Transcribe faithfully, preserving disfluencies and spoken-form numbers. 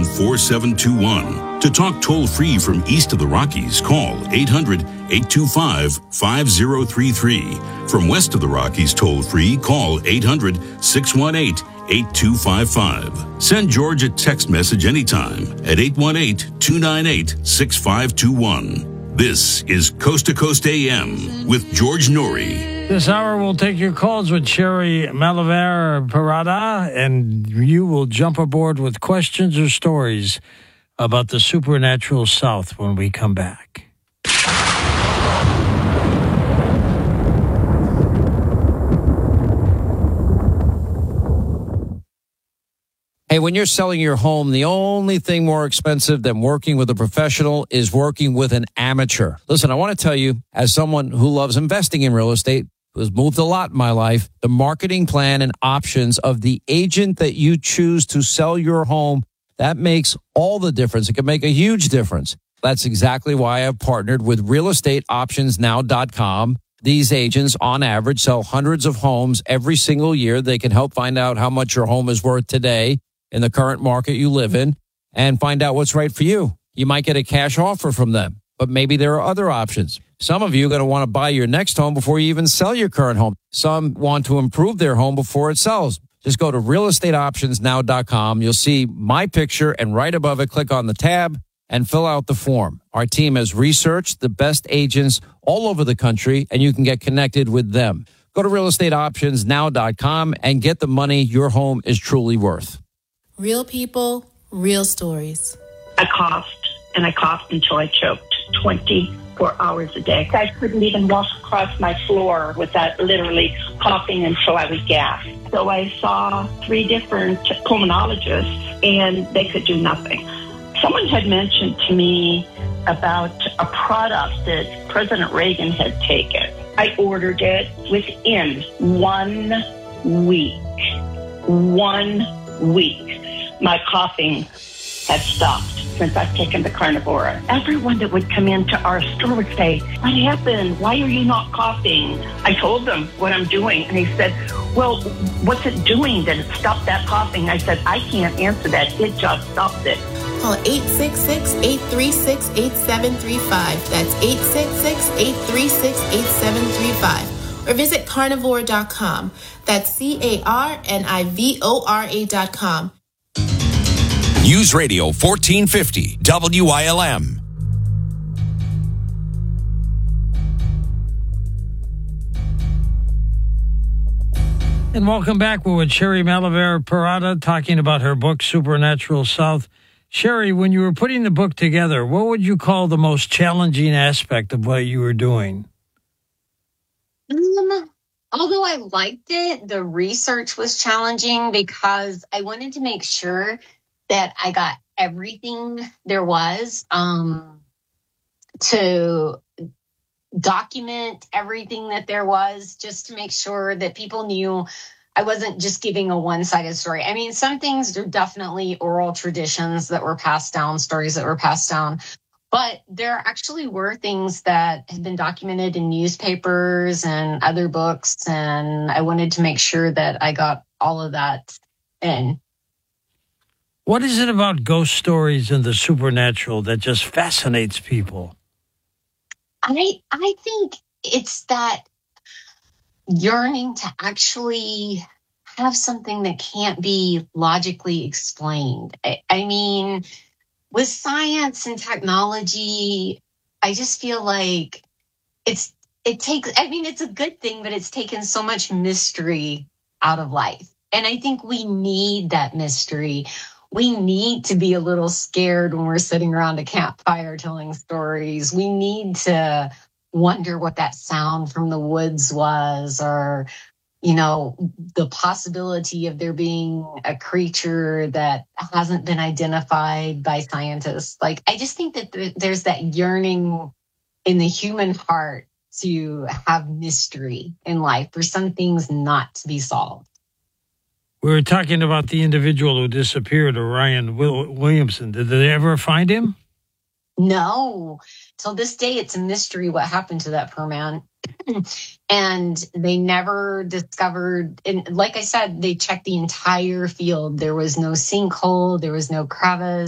four seven two one. To talk toll-free from east of the Rockies, call eight hundred, eight two five, five zero three three. From west of the Rockies, toll-free, call eight hundred, six one eight, eight two five five. Send George a text message anytime at eight one eight, two nine eight, six five two one. This is Coast to Coast A M with George Noory. This hour we'll take your calls with Sherry Malaver Parada, and you will jump aboard with questions or stories about the supernatural South when we come back. Hey, when you're selling your home, the only thing more expensive than working with a professional is working with an amateur. Listen, I want to tell you, as someone who loves investing in real estate, who has moved a lot in my life, the marketing plan and options of the agent that you choose to sell your home, that makes all the difference. It can make a huge difference. That's exactly why I've partnered with real estate options now dot com. These agents, on average, sell hundreds of homes every single year. They can help find out how much your home is worth today in the current market you live in and find out what's right for you. You might get a cash offer from them, but maybe there are other options. Some of you are going to want to buy your next home before you even sell your current home. Some want to improve their home before it sells. Just go to real estate options now dot com. You'll see my picture, and right above it, click on the tab and fill out the form. Our team has researched the best agents all over the country, and you can get connected with them. Go to real estate options now dot com and get the money your home is truly worth. Real people, real stories. I coughed, and I coughed until I choked twenty-four hours a day. I couldn't even walk across my floor without literally coughing until I would gasp. So I saw three different pulmonologists, and they could do nothing. Someone had mentioned to me about a product that President Reagan had taken. I ordered it within one week. One week. My coughing had stopped since I've taken the Carnivora. Everyone that would come into our store would say, "What happened? Why are you not coughing?" I told them what I'm doing, and he said, "Well, what's it doing that it stopped that coughing?" I said, "I can't answer that. It just stopped it." Call eight six six, eight three six, eight seven three five. That's eight six six, eight three six, eight seven three five. Or visit carnivore dot com. That's C A R N I V O R A dot com. News Radio fourteen fifty W I L M. And welcome back. We're with Sherry Malaver Parada talking about her book, Supernatural South. Sherry, when you were putting the book together, what would you call the most challenging aspect of what you were doing? Um, although I liked it, the research was challenging because I wanted to make sure that I got everything there was um, to document everything that there was, just to make sure that people knew I wasn't just giving a one-sided story. I mean, some things are definitely oral traditions that were passed down, stories that were passed down. But there actually were things that had been documented in newspapers and other books, and I wanted to make sure that I got all of that in. What is it about ghost stories and the supernatural that just fascinates people? I I think it's that yearning to actually have something that can't be logically explained. I, I mean, with science and technology, I just feel like it's it takes, I mean, it's a good thing, but it's taken so much mystery out of life. And I think we need that mystery. We need to be a little scared when we're sitting around a campfire telling stories. We need to wonder what that sound from the woods was, or, you know, the possibility of there being a creature that hasn't been identified by scientists. Like, I just think that th- there's that yearning in the human heart to have mystery in life, for some things not to be solved. We were talking about the individual who disappeared, Orion Will- Williamson. Did they ever find him? No. Till this day, it's a mystery what happened to that poor man. And they never discovered, and like I said, they checked the entire field. There was no sinkhole, there was no crevice.